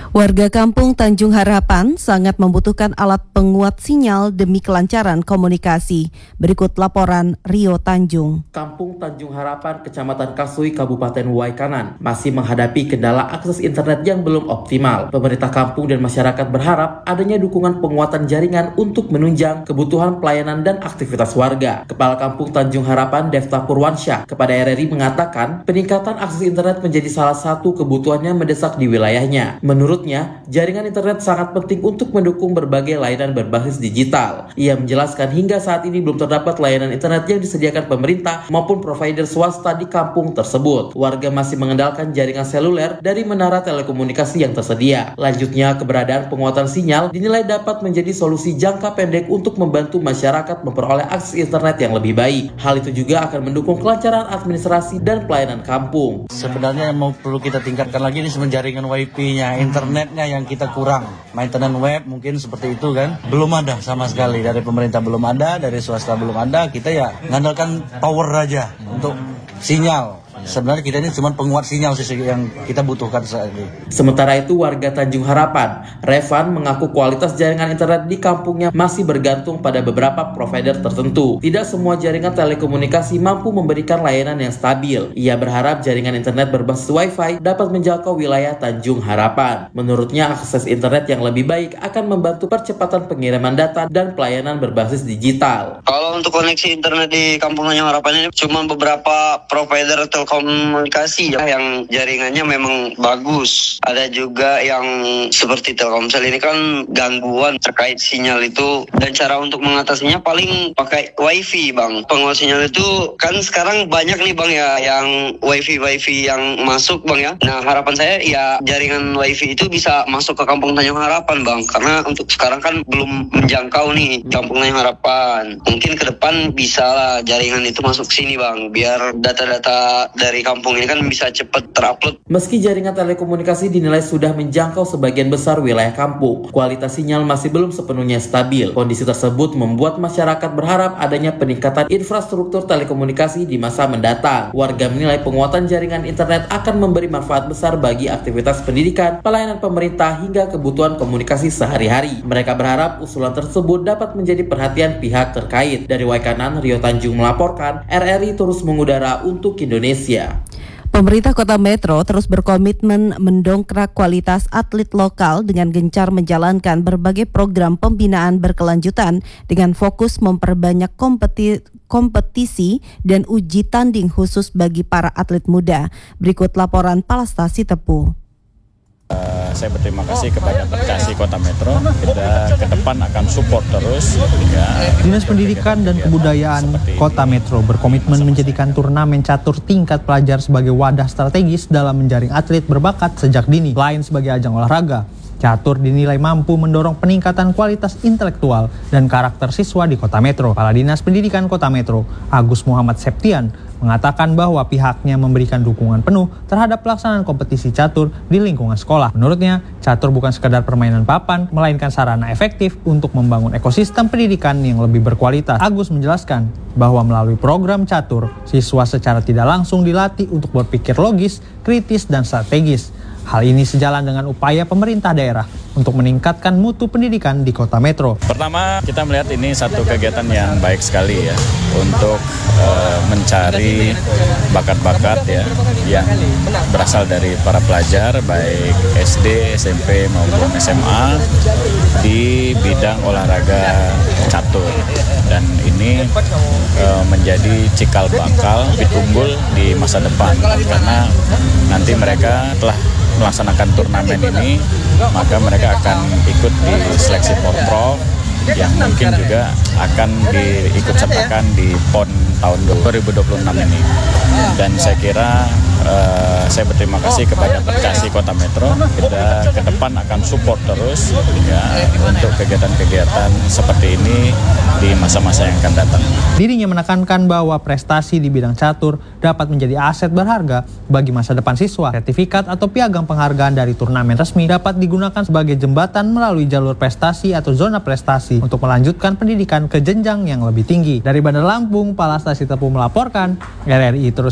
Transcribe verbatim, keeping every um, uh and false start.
Warga kampung Tanjung Harapan sangat membutuhkan alat penguat sinyal demi kelancaran komunikasi. Berikut laporan Rio Tanjung. Kampung Tanjung Harapan, Kecamatan Kasui, Kabupaten Waikanan masih menghadapi kendala akses internet yang belum optimal. Pemerintah kampung dan masyarakat berharap adanya dukungan penguatan jaringan untuk menunjang kebutuhan pelayanan dan aktivitas warga. Kepala Kampung Tanjung Harapan, Devta Purwansyah, kepada R R I mengatakan peningkatan akses internet menjadi salah satu kebutuhannya mendesak di wilayahnya. Menurut Menurutnya, jaringan internet sangat penting untuk mendukung berbagai layanan berbasis digital. Ia menjelaskan hingga saat ini belum terdapat layanan internet yang disediakan pemerintah maupun provider swasta di kampung tersebut. Warga masih mengandalkan jaringan seluler dari menara telekomunikasi yang tersedia. Lanjutnya, keberadaan penguatan sinyal dinilai dapat menjadi solusi jangka pendek untuk membantu masyarakat memperoleh akses internet yang lebih baik. Hal itu juga akan mendukung kelancaran administrasi dan pelayanan kampung. Sebenarnya yang mau perlu kita tingkatkan lagi ini jaringan wifi-nya, internet Internetnya yang kita kurang. Maintenance web mungkin seperti itu kan. Belum ada sama sekali. Dari pemerintah belum ada, dari swasta belum ada. Kita ya ngandalkan power aja untuk sinyal. Sebenarnya kita ini cuma penguat sinyal sih yang kita butuhkan saat ini. Sementara itu warga Tanjung Harapan, Revan, mengaku kualitas jaringan internet di kampungnya masih bergantung pada beberapa provider tertentu. Tidak semua jaringan telekomunikasi mampu memberikan layanan yang stabil. Ia berharap jaringan internet berbasis Wi-Fi dapat menjangkau wilayah Tanjung Harapan. Menurutnya akses internet yang lebih baik akan membantu percepatan pengiriman data dan pelayanan berbasis digital. Kalau untuk koneksi internet di kampung Tanjung Harapan ini cuma beberapa provider komunikasi yang jaringannya memang bagus. Ada juga yang seperti Telkomsel ini kan gangguan terkait sinyal itu, dan cara untuk mengatasinya paling pakai wifi bang. Penguat sinyal itu kan sekarang banyak nih bang ya yang wifi wifi yang masuk bang ya. Nah harapan saya ya jaringan wifi itu bisa masuk ke kampung Tanjung Harapan bang, karena untuk sekarang kan belum menjangkau nih kampung Tanjung Harapan. Mungkin ke depan bisa lah jaringan itu masuk sini bang, biar data-data dari kampung ini kan bisa cepat terupload. Meski jaringan telekomunikasi dinilai sudah menjangkau sebagian besar wilayah kampung, kualitas sinyal masih belum sepenuhnya stabil. Kondisi tersebut membuat masyarakat berharap adanya peningkatan infrastruktur telekomunikasi di masa mendatang. Warga menilai penguatan jaringan internet akan memberi manfaat besar bagi aktivitas pendidikan, pelayanan pemerintah, hingga kebutuhan komunikasi sehari-hari. Mereka berharap usulan tersebut dapat menjadi perhatian pihak terkait. Dari Waikanan, Rio Tanjung melaporkan, R R I terus mengudara untuk Indonesia. Pemerintah Kota Metro terus berkomitmen mendongkrak kualitas atlet lokal dengan gencar menjalankan berbagai program pembinaan berkelanjutan dengan fokus memperbanyak kompeti- kompetisi dan uji tanding khusus bagi para atlet muda. Berikut laporan Palastasi Tepu. Uh, saya berterima kasih kepada Bekasi Kota Metro. Kita ke depan akan support terus. Ya, Dinas Pendidikan dan Kebudayaan Kota Metro berkomitmen menjadikan turnamen catur tingkat pelajar sebagai wadah strategis dalam menjaring atlet berbakat sejak dini. Selain sebagai ajang olahraga, catur dinilai mampu mendorong peningkatan kualitas intelektual dan karakter siswa di Kota Metro. Kepala Dinas Pendidikan Kota Metro, Agus Muhammad Septian, mengatakan bahwa pihaknya memberikan dukungan penuh terhadap pelaksanaan kompetisi catur di lingkungan sekolah. Menurutnya, catur bukan sekadar permainan papan, melainkan sarana efektif untuk membangun ekosistem pendidikan yang lebih berkualitas. Agus menjelaskan bahwa melalui program catur, siswa secara tidak langsung dilatih untuk berpikir logis, kritis, dan strategis. Hal ini sejalan dengan upaya pemerintah daerah untuk meningkatkan mutu pendidikan di Kota Metro. Pertama, kita melihat ini satu kegiatan yang baik sekali ya untuk uh, mencari bakat-bakat ya yang berasal dari para pelajar baik S D, S M P maupun S M A di bidang olahraga catur. Dan ini uh, menjadi cikal bakal lebih unggul di masa depan karena nanti mereka telah melaksanakan turnamen ini, maka mereka akan ikut di seleksi Porprov yang mungkin juga akan diikut sertakan di P O N tahun dua ribu dua puluh enam ini. Dan saya kira uh, saya berterima kasih kepada Bekasi Kota Metro. Kita ke depan akan support terus ya untuk kegiatan-kegiatan seperti ini di masa-masa yang akan datang. Dirinya menekankan bahwa prestasi di bidang catur dapat menjadi aset berharga bagi masa depan siswa. Sertifikat atau piagam penghargaan dari turnamen resmi dapat digunakan sebagai jembatan melalui jalur prestasi atau zona prestasi untuk melanjutkan pendidikan ke jenjang yang lebih tinggi. Dari Bandar Lampung, Palastasi Tepu melaporkan, R R I terus